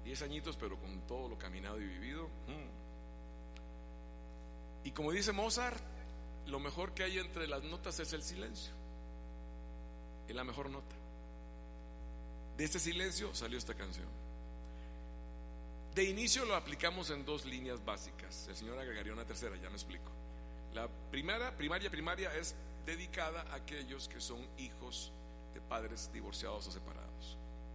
10 añitos, pero con todo lo caminado y vivido. Y como dice Mozart, lo mejor que hay entre las notas es el silencio. Es la mejor nota. De este silencio salió esta canción. De inicio lo aplicamos en 2 líneas básicas. El Señor agregaría una tercera, ya me explico. La primaria es dedicada a aquellos que son hijos de padres divorciados o separados.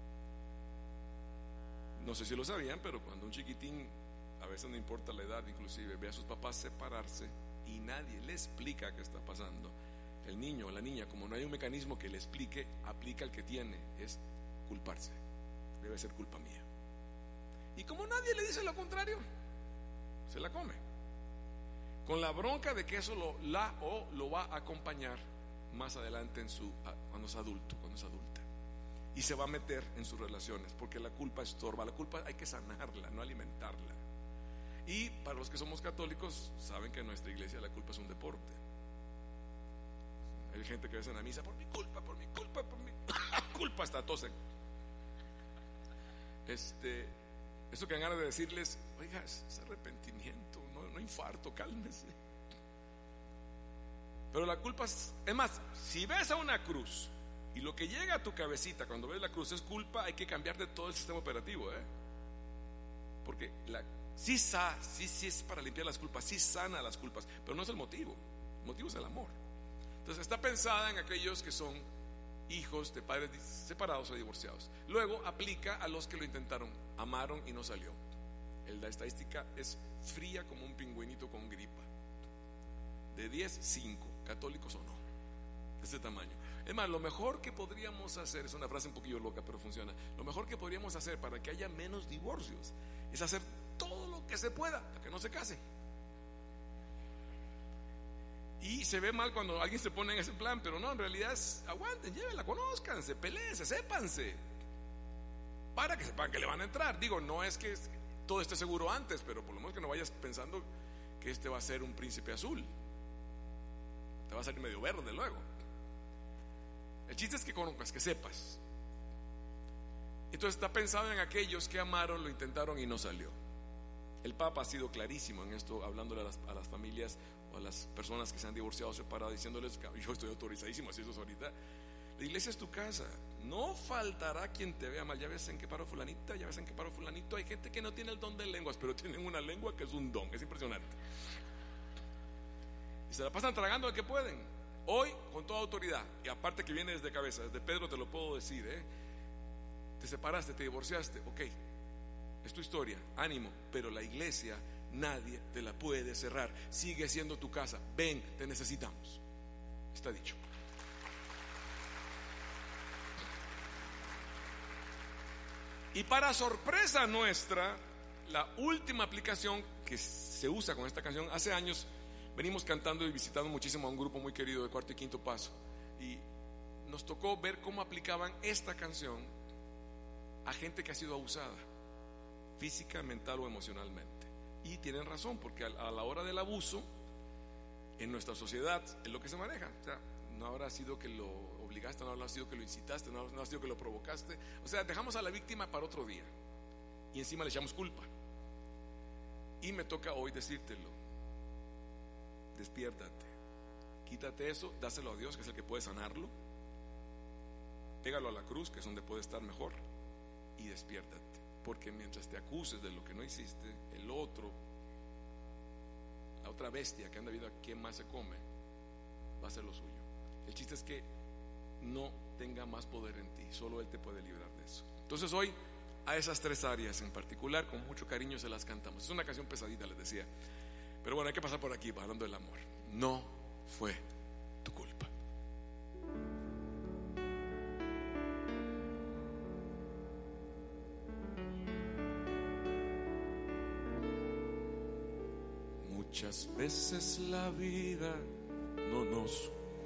No sé si lo sabían, pero cuando un chiquitín, a veces no importa la edad, inclusive ve a sus papás separarse y nadie le explica qué está pasando, el niño o la niña, como no hay un mecanismo que le explique, aplica el que tiene, es culparse. Debe ser culpa mía. Y como nadie le dice lo contrario, se la come, con la bronca de que eso lo va a acompañar más adelante cuando es adulto, cuando es adulta, y se va a meter en sus relaciones, porque la culpa estorba. La culpa hay que sanarla, no alimentarla. Y para los que somos católicos, saben que en nuestra iglesia la culpa es un deporte. Hay gente que ve en la misa: por mi culpa, culpa, hasta tosen. Eso que dan ganas de decirles: oiga, es arrepentimiento, no infarto, cálmese. Pero la culpa es más, si ves a una cruz y lo que llega a tu cabecita cuando ves la cruz es culpa, hay que cambiar de todo el sistema operativo, porque sí es para limpiar las culpas, sí sana las culpas, pero no es el motivo. El motivo es el amor. Entonces está pensada en aquellos que son hijos de padres separados o divorciados. Luego aplica a los que lo intentaron, amaron y no salió. La estadística es fría como un pingüinito con gripa. De 10, 5, católicos o no, de ese tamaño. Es más, lo mejor que podríamos hacer, es una frase un poquillo loca, pero funciona. Lo mejor que podríamos hacer para que haya menos divorcios es hacer todo lo que se pueda para que no se casen. Y se ve mal cuando alguien se pone en ese plan, pero no, en realidad es: aguanten, llévenla, conózcanse, peleense, sépanse, para que sepan que le van a entrar. Digo, no es que todo esté seguro antes, pero por lo menos que no vayas pensando que este va a ser un príncipe azul. Te va a salir medio verde luego. El chiste es que conozcas, que sepas. Entonces está pensado en aquellos que amaron, lo intentaron y no salió. El Papa ha sido clarísimo en esto, hablándole a las familias o a las personas que se han divorciado o separado, diciéndoles: yo estoy autorizadísimo, así eso es ahorita. La iglesia es tu casa, no faltará quien te vea mal. Ya ves en qué paró fulanita, ya ves en qué paró fulanito. Hay gente que no tiene el don de lenguas, pero tienen una lengua que es un don, es impresionante. Y se la pasan tragando al que pueden. Hoy, con toda autoridad, y aparte que viene desde cabeza, desde Pedro te lo puedo decir, te separaste, te divorciaste, ok, es tu historia, ánimo, pero la iglesia nadie te la puede cerrar, sigue siendo tu casa, ven, te necesitamos, está dicho. Y para sorpresa nuestra, la última aplicación que se usa con esta canción, hace años venimos cantando y visitando muchísimo a un grupo muy querido de Cuarto y Quinto Paso, y nos tocó ver cómo aplicaban esta canción a gente que ha sido abusada física, mental o emocionalmente. Y tienen razón, porque a la hora del abuso en nuestra sociedad es lo que se maneja. O sea, no habrá sido que lo obligaste, no habrá sido que lo incitaste, no habrá sido que lo provocaste. O sea, dejamos a la víctima para otro día y encima le echamos culpa. Y me toca hoy decírtelo: despiértate, quítate eso, dáselo a Dios, que es el que puede sanarlo, pégalo a la cruz, que es donde puede estar mejor, y despiértate, porque mientras te acuses de lo que no hiciste, el otro, la otra bestia que anda viendo a quién más se come, va a hacer lo suyo. El chiste es que no tenga más poder en ti, solo Él te puede librar de eso. Entonces hoy, a esas 3 áreas en particular, con mucho cariño se las cantamos. Es una canción pesadita, les decía, pero bueno, hay que pasar por aquí hablando del amor. No fue tu culpa. Muchas veces la vida no nos